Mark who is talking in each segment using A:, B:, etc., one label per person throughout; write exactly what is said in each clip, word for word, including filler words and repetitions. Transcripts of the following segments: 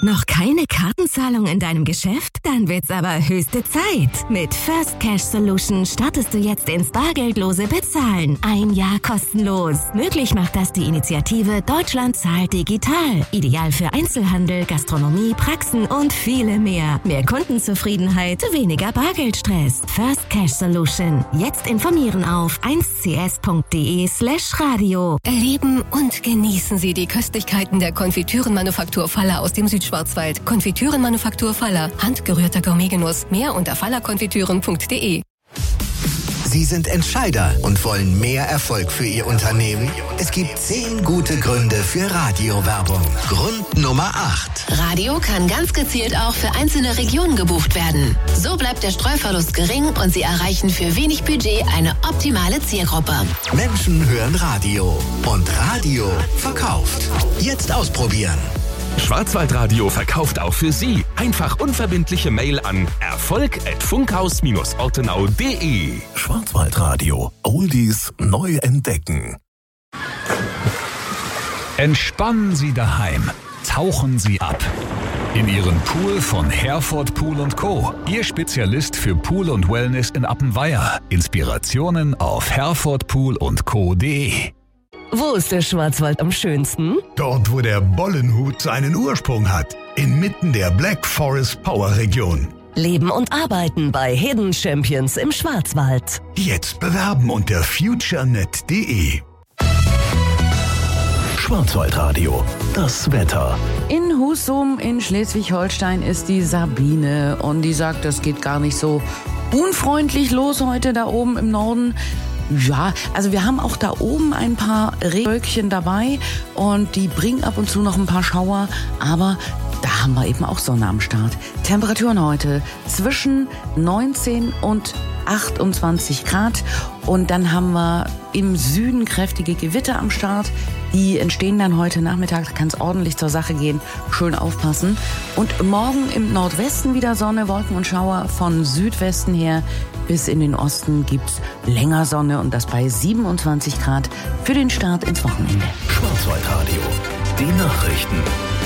A: Noch keine Kartenzahlung in deinem Geschäft? Dann wird's aber höchste Zeit. Mit First Cash Solution startest du jetzt ins bargeldlose Bezahlen. Ein Jahr kostenlos. Möglich macht das die Initiative Deutschland zahlt digital. Ideal für Einzelhandel, Gastronomie, Praxen und viele mehr. Mehr Kundenzufriedenheit, weniger Bargeldstress. First Cash Solution. Jetzt informieren auf eins c s punkt d e slash radio.
B: Erleben und genießen Sie die Köstlichkeiten der Konfitürenmanufaktur Faller aus dem Südschwarzwald. Konfitürenmanufaktur Faller. Handgerührter Gourmetgenuss. Mehr unter fallerkonfitüren punkt d e.
C: Sie sind Entscheider und wollen mehr Erfolg für Ihr Unternehmen? Es gibt zehn gute Gründe für Radiowerbung. Grund Nummer acht.
B: Radio kann ganz gezielt auch für einzelne Regionen gebucht werden. So bleibt der Streuverlust gering und Sie erreichen für wenig Budget eine optimale Zielgruppe.
C: Menschen hören Radio und Radio verkauft. Jetzt ausprobieren.
D: Schwarzwaldradio verkauft auch für Sie. Einfach unverbindliche Mail an erfolg at funkhaus Bindestrich ortenau punkt d e.
E: Schwarzwaldradio. Oldies neu entdecken. Entspannen Sie daheim. Tauchen Sie ab. In Ihren Pool von Herford Pool und Co. Ihr Spezialist für Pool und Wellness in Appenweier. Inspirationen auf herford pool und co punkt d e.
F: Wo ist der Schwarzwald am schönsten?
G: Dort, wo der Bollenhut seinen Ursprung hat. Inmitten der Black Forest Power Region.
F: Leben und arbeiten bei Hidden Champions im Schwarzwald.
G: Jetzt bewerben unter futurenet punkt d e.
E: Schwarzwaldradio. Das Wetter.
H: In Husum in Schleswig-Holstein ist die Sabine und die sagt, das geht gar nicht so unfreundlich los heute da oben im Norden. Ja, also wir haben auch da oben ein paar Regenwölkchen dabei und die bringen ab und zu noch ein paar Schauer, aber da haben wir eben auch Sonne am Start. Temperaturen heute zwischen neunzehn und achtundzwanzig Grad und dann haben wir im Süden kräftige Gewitter am Start. Die entstehen dann heute Nachmittag, da kann es ordentlich zur Sache gehen. Schön aufpassen. Und morgen im Nordwesten wieder Sonne, Wolken und Schauer. Von Südwesten her bis in den Osten gibt's länger Sonne und das bei siebenundzwanzig Grad für den Start ins Wochenende.
E: Schwarzwaldradio. Die Nachrichten.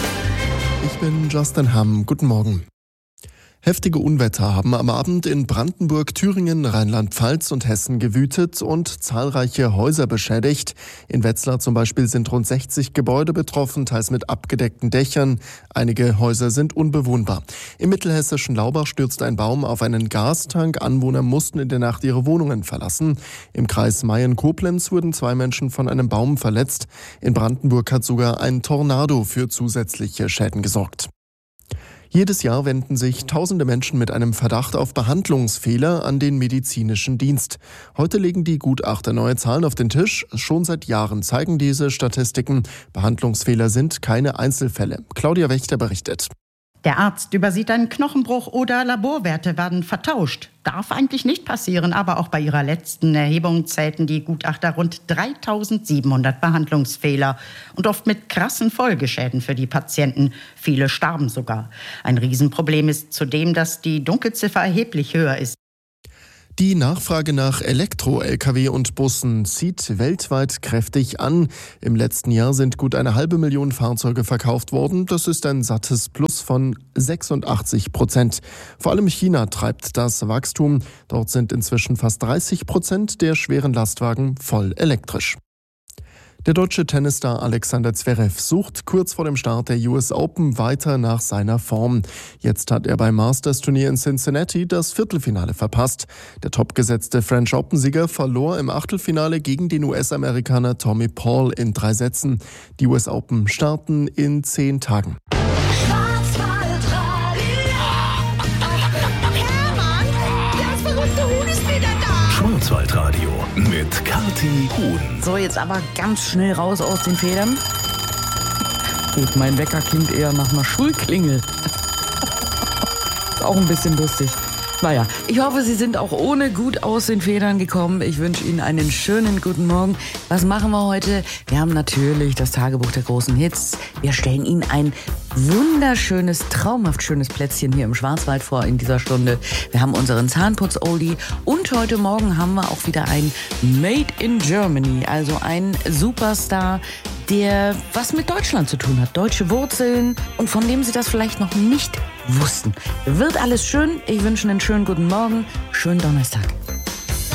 I: Ich bin Justin Hamm. Guten Morgen. Heftige Unwetter haben am Abend in Brandenburg, Thüringen, Rheinland-Pfalz und Hessen gewütet und zahlreiche Häuser beschädigt. In Wetzlar zum Beispiel sind rund sechzig Gebäude betroffen, teils mit abgedeckten Dächern. Einige Häuser sind unbewohnbar. Im mittelhessischen Laubach stürzte ein Baum auf einen Gastank. Anwohner mussten in der Nacht ihre Wohnungen verlassen. Im Kreis Mayen-Koblenz wurden zwei Menschen von einem Baum verletzt. In Brandenburg hat sogar ein Tornado für zusätzliche Schäden gesorgt. Jedes Jahr wenden sich tausende Menschen mit einem Verdacht auf Behandlungsfehler an den medizinischen Dienst. Heute legen die Gutachter neue Zahlen auf den Tisch. Schon seit Jahren zeigen diese Statistiken, Behandlungsfehler sind keine Einzelfälle. Claudia Wächter berichtet.
J: Der Arzt übersieht einen Knochenbruch oder Laborwerte werden vertauscht. Darf eigentlich nicht passieren, aber auch bei ihrer letzten Erhebung zählten die Gutachter rund dreitausendsiebenhundert Behandlungsfehler und oft mit krassen Folgeschäden für die Patienten. Viele starben sogar. Ein Riesenproblem ist zudem, dass die Dunkelziffer erheblich höher ist.
I: Die Nachfrage nach Elektro-L K W und Bussen zieht weltweit kräftig an. Im letzten Jahr sind gut eine halbe Million Fahrzeuge verkauft worden. Das ist ein sattes Plus von sechsundachtzig Prozent. Vor allem China treibt das Wachstum. Dort sind inzwischen fast dreißig Prozent der schweren Lastwagen voll elektrisch. Der deutsche Tennisstar Alexander Zverev sucht kurz vor dem Start der U S Open weiter nach seiner Form. Jetzt hat er beim Masters-Turnier in Cincinnati das Viertelfinale verpasst. Der topgesetzte French Open-Sieger verlor im Achtelfinale gegen den U S-Amerikaner Tommy Paul in drei Sätzen. Die U S Open starten in zehn Tagen.
E: Schwarzwaldradio mit Kathi Huhn.
H: So, jetzt aber ganz schnell raus aus den Federn. Gut, mein Wecker klingt eher nach einer Schulklingel. Ist auch ein bisschen lustig. Naja, ich hoffe, Sie sind auch ohne gut aus den Federn gekommen. Ich wünsche Ihnen einen schönen guten Morgen. Was machen wir heute? Wir haben natürlich das Tagebuch der großen Hits. Wir stellen Ihnen ein wunderschönes, traumhaft schönes Plätzchen hier im Schwarzwald vor in dieser Stunde. Wir haben unseren Zahnputz-Oldie und heute Morgen haben wir auch wieder ein Made in Germany, also ein Superstar, der was mit Deutschland zu tun hat. Deutsche Wurzeln und von dem Sie das vielleicht noch nicht wussten. Wird alles schön. Ich wünsche einen schönen guten Morgen, schönen Donnerstag.